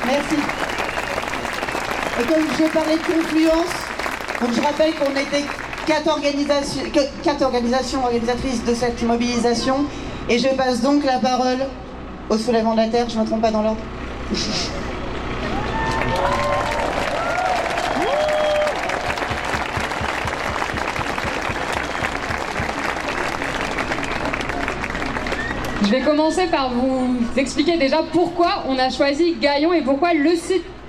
Merci. Et comme je parlais de confluence, donc je rappelle qu'on était 4 organisations organisatrices de cette mobilisation. Et je passe donc la parole au Soulèvement de la Terre. Je ne me trompe pas dans l'ordre. Je vais commencer par vous expliquer déjà pourquoi on a choisi Gaillon et pourquoi le site